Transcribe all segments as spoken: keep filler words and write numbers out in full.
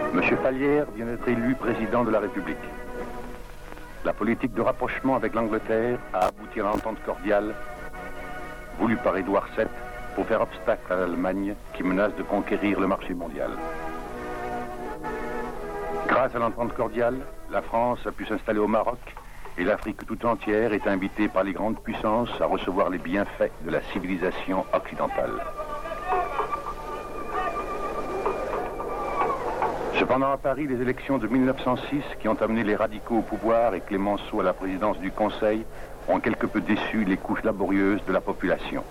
M. Fallières vient d'être élu président de la République. La politique de rapprochement avec l'Angleterre a abouti à l'entente cordiale voulue par Édouard sept pour faire obstacle à l'Allemagne qui menace de conquérir le marché mondial. Grâce à l'entente cordiale, la France a pu s'installer au Maroc et l'Afrique tout entière est invitée par les grandes puissances à recevoir les bienfaits de la civilisation occidentale. Cependant, à Paris, les élections de mille neuf cent six, qui ont amené les radicaux au pouvoir et Clémenceau à la présidence du Conseil, ont quelque peu déçu les couches laborieuses de la population.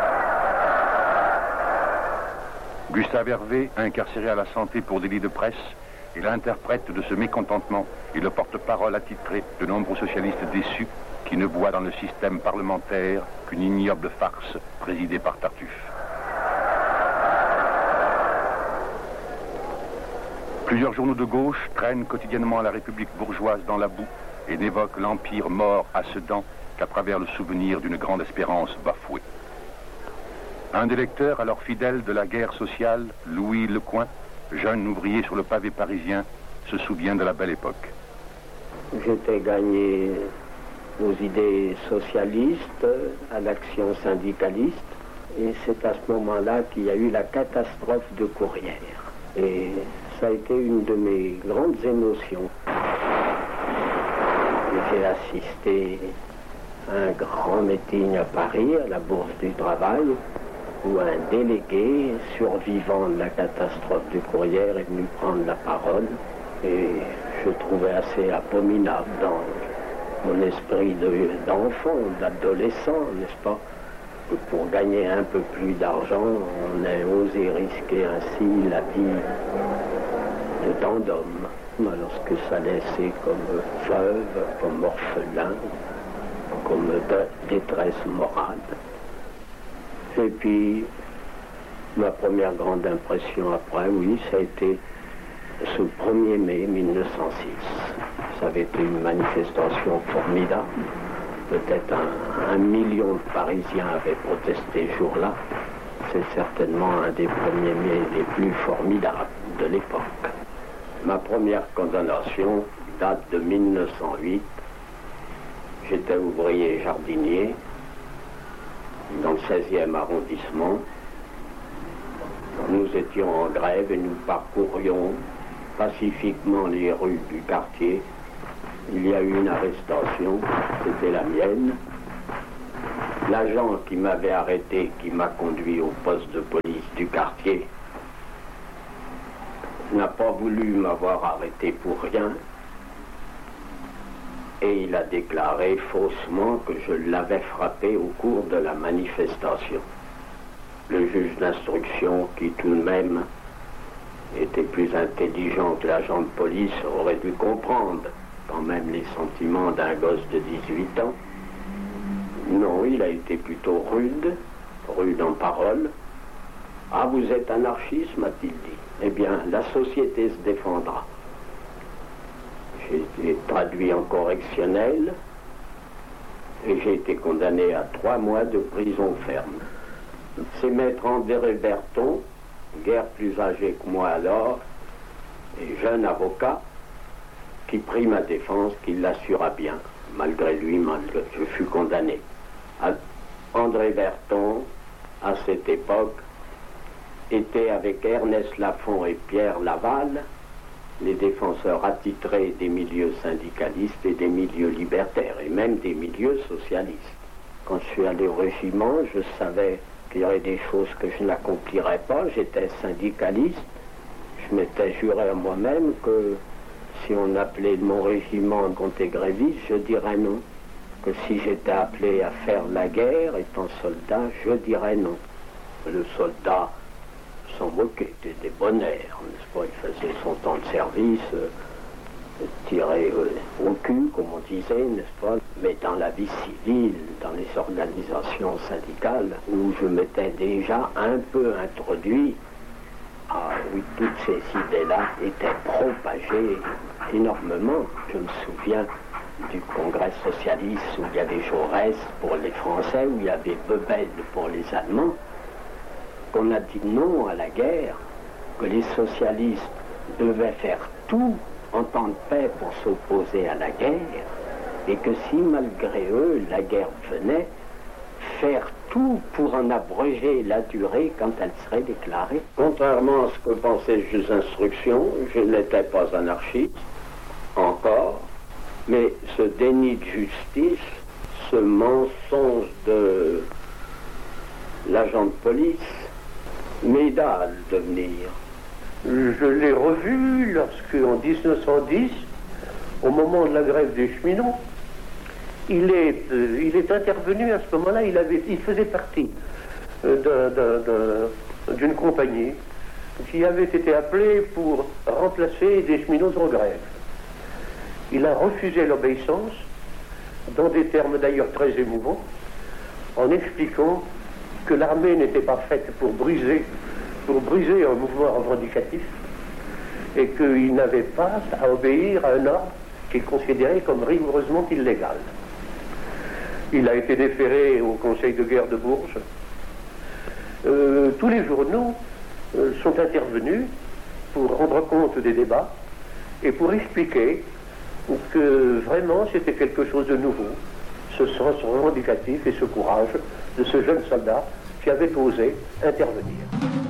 Gustave Hervé, incarcéré à la Santé pour délit de presse, est l'interprète de ce mécontentement et le porte-parole attitré de nombreux socialistes déçus qui ne voient dans le système parlementaire qu'une ignoble farce présidée par Tartuffe. Plusieurs journaux de gauche traînent quotidiennement la République bourgeoise dans la boue et n'évoquent l'Empire mort à Sedan qu'à travers le souvenir d'une grande espérance bafouée. Un des lecteurs, alors fidèle de la guerre sociale, Louis Lecoing, jeune ouvrier sur le pavé parisien, se souvient de la belle époque. J'étais gagné aux idées socialistes, à l'action syndicaliste, et c'est à ce moment-là qu'il y a eu la catastrophe de Courrières. Et ça a été une de mes grandes émotions. J'ai assisté à un grand meeting à Paris, à la Bourse du Travail, où un délégué survivant de la catastrophe de Courrières est venu prendre la parole. Et je trouvais assez abominable dans mon esprit de, d'enfant, d'adolescent, n'est-ce pas, que pour gagner un peu plus d'argent, on ait osé risquer ainsi la vie de tant d'hommes, alors que ça laissait comme veuve, comme orphelin, comme de détresse morale. Et puis, ma première grande impression après, oui, ça a été ce premier mai mille neuf cent six. Ça avait été une manifestation formidable. Peut-être un, un million de Parisiens avaient protesté ce jour-là. C'est certainement un des premiers mai les plus formidables de l'époque. Ma première condamnation date de mille neuf cent huit. J'étais ouvrier jardinier dans le seizième arrondissement. Nous étions en grève et nous parcourions pacifiquement les rues du quartier. Il y a eu une arrestation, c'était la mienne. L'agent qui m'avait arrêté, qui m'a conduit au poste de police du quartier, n'a pas voulu m'avoir arrêté pour rien. Et il a déclaré faussement que je l'avais frappé au cours de la manifestation. Le juge d'instruction, qui tout de même était plus intelligent que l'agent de police, aurait dû comprendre quand même les sentiments d'un gosse de dix-huit ans. Non, il a été plutôt rude, rude en parole. « Ah, vous êtes anarchiste ?» m'a-t-il dit. « Eh bien, la société se défendra. » J'ai été traduit en correctionnel et j'ai été condamné à trois mois de prison ferme. C'est maître André Berton, guère plus âgé que moi alors, et jeune avocat, qui prit ma défense, qui l'assura bien. Malgré lui, malgré, je fus condamné. André Berton, à cette époque, était avec Ernest Lafont et Pierre Laval, les défenseurs attitrés des milieux syndicalistes et des milieux libertaires, et même des milieux socialistes. Quand je suis allé au régiment, je savais qu'il y aurait des choses que je n'accomplirais pas. J'étais syndicaliste. Je m'étais juré à moi-même que si on appelait mon régiment contre-gréviste, je dirais non. Que si j'étais appelé à faire la guerre, étant soldat, je dirais non. Le soldat s'en moquait, était débonnaire, n'est-ce pas? Il faisait son temps de service, euh, tiré euh, au cul, comme on disait, n'est-ce pas? Mais dans la vie civile, dans les organisations syndicales, où je m'étais déjà un peu introduit, ah oui, toutes ces idées-là étaient propagées énormément. Je me souviens du congrès socialiste où il y avait Jaurès pour les Français, où il y avait Bebel pour les Allemands, qu'on a dit non à la guerre, que les socialistes devaient faire tout en temps de paix pour s'opposer à la guerre, et que si malgré eux la guerre venait, faire tout pour en abréger la durée quand elle serait déclarée. Contrairement à ce que pensaient les juges d'instruction, je n'étais pas anarchiste, encore, mais ce déni de justice, ce mensonge de l'agent de police, m'aida à le devenir. Je l'ai revu lorsque, en dix-neuf cent dix, au moment de la grève des cheminots, il est, euh, il est intervenu à ce moment-là, il, avait, il faisait partie euh, d'un, d'un, d'un, d'une compagnie qui avait été appelée pour remplacer des cheminots en grève. Il a refusé l'obéissance, dans des termes d'ailleurs très émouvants, en expliquant que l'armée n'était pas faite pour briser, pour briser un mouvement revendicatif, et qu'il n'avait pas à obéir à un ordre qu'il considérait comme rigoureusement illégal. Il a été déféré au Conseil de guerre de Bourges. Euh, tous les journaux euh, sont intervenus pour rendre compte des débats et pour expliquer que vraiment c'était quelque chose de nouveau, ce sens revendicatif et ce courage de ce jeune soldat qui avait osé intervenir.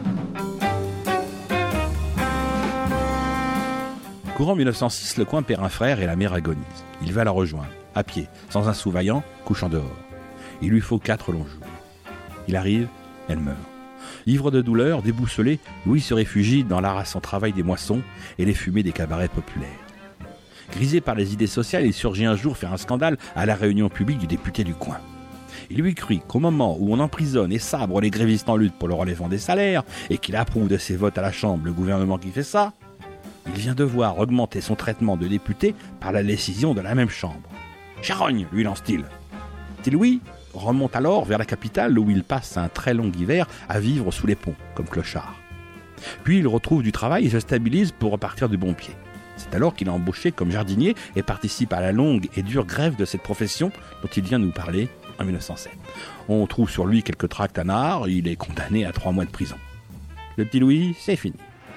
Courant mille neuf cent six, Lecoing perd un frère et la mère agonise. Il va la rejoindre, à pied, sans un sou vaillant, couchant dehors. Il lui faut quatre longs jours. Il arrive, elle meurt. Ivre de douleur, déboussolé, Louis se réfugie dans l'harassant travail des moissons et les fumées des cabarets populaires. Grisé par les idées sociales, il surgit un jour faire un scandale à la réunion publique du député du coin. Il lui crie qu'au moment où on emprisonne et sabre les grévistes en lutte pour le relèvement des salaires et qu'il approuve de ses votes à la Chambre le gouvernement qui fait ça, il vient de voir augmenter son traitement de député par la décision de la même Chambre. « Charogne !» lui lance-t-il. Petit Louis remonte alors vers la capitale où il passe un très long hiver à vivre sous les ponts, comme clochard. Puis il retrouve du travail et se stabilise pour repartir du bon pied. C'est alors qu'il est embauché comme jardinier et participe à la longue et dure grève de cette profession dont il vient nous parler en mille neuf cent sept. On trouve sur lui quelques tracts à nard, il est condamné à trois mois de prison. Le petit Louis, c'est fini.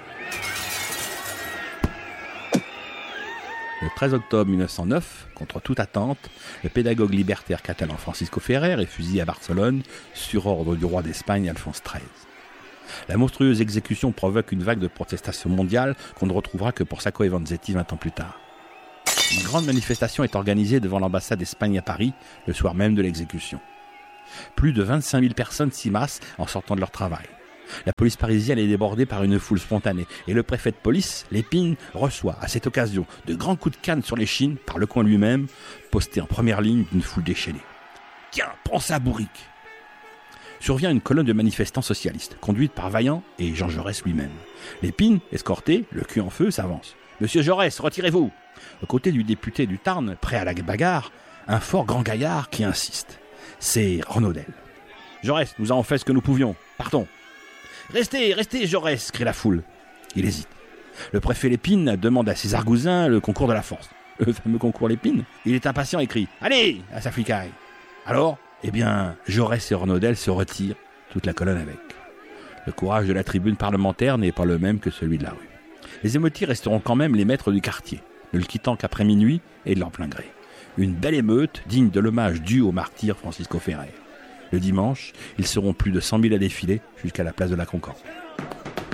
Le treize octobre mille neuf cent neuf, contre toute attente, le pédagogue libertaire catalan Francisco Ferrer est fusillé à Barcelone sur ordre du roi d'Espagne Alphonse treize. La monstrueuse exécution provoque une vague de protestation mondiale qu'on ne retrouvera que pour Sacco et Vanzetti vingt ans plus tard. Une grande manifestation est organisée devant l'ambassade d'Espagne à Paris le soir même de l'exécution. Plus de vingt-cinq mille personnes s'y massent en sortant de leur travail. La police parisienne est débordée par une foule spontanée et le préfet de police, Lépine, reçoit à cette occasion de grands coups de canne sur l'échine par Lecoing lui-même, posté en première ligne d'une foule déchaînée. « Tiens, prends ça, bourrique !» Survient une colonne de manifestants socialistes, conduite par Vaillant et Jean Jaurès lui-même. Lépine, escorté, le cul en feu, s'avance. « Monsieur Jaurès, retirez-vous !» Aux côtés du député du Tarn, prêt à la bagarre, un fort grand gaillard qui insiste. C'est Renaudel. « Jaurès, nous avons fait ce que nous pouvions. Partons !»« Restez, restez, Jaurès !» crie la foule. Il hésite. Le préfet Lépine demande à ses argousins le concours de la force. Le fameux concours Lépine. Il est impatient et crie « Allez !» à sa flicaille. Alors, eh bien, Jaurès et Renaudel se retirent, toute la colonne avec. Le courage de la tribune parlementaire n'est pas le même que celui de la rue. Les émeutiers resteront quand même les maîtres du quartier, ne le quittant qu'après minuit et de leur plein gré. Une belle émeute digne de l'hommage dû au martyr Francisco Ferrer. Le dimanche, ils seront plus de cent mille à défiler jusqu'à la place de la Concorde.